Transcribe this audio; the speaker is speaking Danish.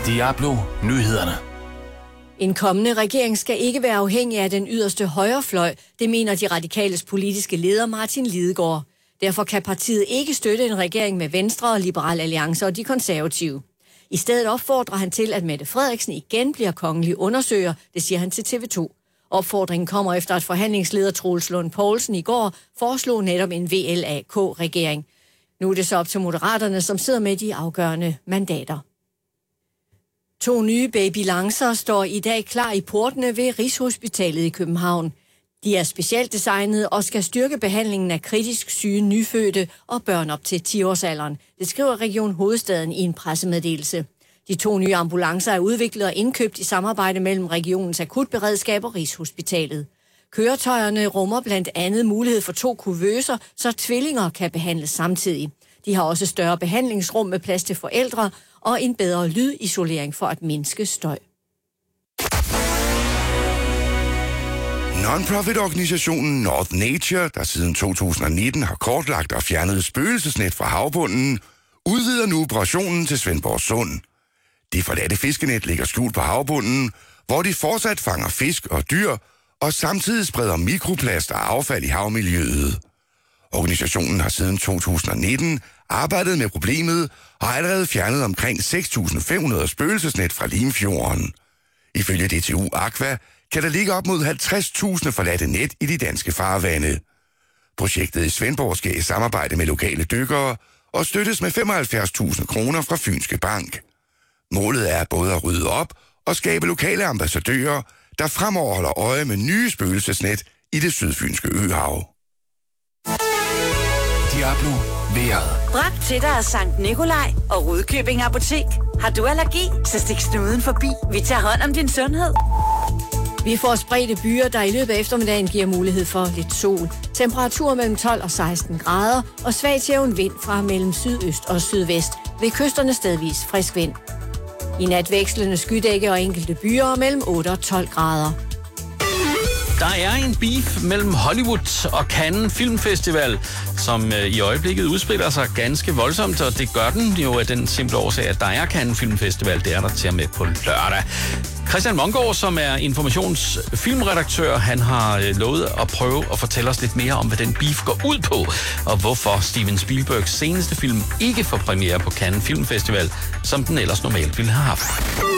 Diablo Nyhederne. En kommende regering skal ikke være afhængig af den yderste højrefløj, det mener de radikales politiske leder Martin Lidegaard. Derfor kan partiet ikke støtte en regering med Venstre og Liberal Alliance og de konservative. I stedet opfordrer han til, at Mette Frederiksen igen bliver kongelig undersøger, det siger han til TV2. Opfordringen kommer efter, at forhandlingsleder Troels Lund Poulsen i går foreslog netop en VLAK-regering. Nu er det så op til Moderaterne, som sidder med de afgørende mandater. 2 nye babylancer står i dag klar i portene ved Rigshospitalet i København. De er specielt designet og skal styrke behandlingen af kritisk syge nyfødte og børn op til 10-årsalderen. Det skriver Region Hovedstaden i en pressemeddelelse. De 2 nye ambulancer er udviklet og indkøbt i samarbejde mellem regionens akutberedskab og Rigshospitalet. Køretøjerne rummer blandt andet mulighed for 2 kuvøser, så tvillinger kan behandles samtidig. De har også større behandlingsrum med plads til forældre og en bedre lydisolering for at mindske støj. Non-profit-organisationen North Nature, der siden 2019 har kortlagt og fjernet spøgelsesnet fra havbunden, udvider nu operationen til Svendborg Sund. De forladte fiskenet ligger skjult på havbunden, hvor de fortsat fanger fisk og dyr, og samtidig spreder mikroplast og affald i havmiljøet. Organisationen har siden 2019 arbejdet med problemet og har allerede fjernet omkring 6.500 spøgelsesnet fra Limfjorden. Ifølge DTU Aqua kan der ligge op mod 50.000 forladte net i de danske farvande. Projektet i Svendborg sker i samarbejde med lokale dykkere og støttes med 75.000 kroner fra Fynske Bank. Målet er både at rydde op og skabe lokale ambassadører, der fremover holder øje med nye spøgelsesnet i det sydfynske øhav. Diablo vejret. Bragt til dig af Sankt Nikolaj og Rudkøbing Apotek. Har du allergi, så stik snuden forbi. Vi tager hånd om din sundhed. Vi får spredte byer, der i løbet af eftermiddagen giver mulighed for lidt sol. Temperatur mellem 12 og 16 grader og svag til jævn vind fra mellem sydøst og sydvest. Ved kysterne stedvis frisk vind. I nat vekslende skydække og enkelte byer mellem 8 og 12 grader. Der er en beef mellem Hollywood og Cannes Filmfestival, som i øjeblikket udspiller sig ganske voldsomt, og det gør den jo af den simple årsag, at der er Cannes Filmfestival. Det er der til og med på lørdag. Christian Mongård, som er informationsfilmredaktør, han har lovet at prøve at fortælle os lidt mere om, hvad den beef går ud på, og hvorfor Steven Spielbergs seneste film ikke får premiere på Cannes Filmfestival, som den ellers normalt ville have haft.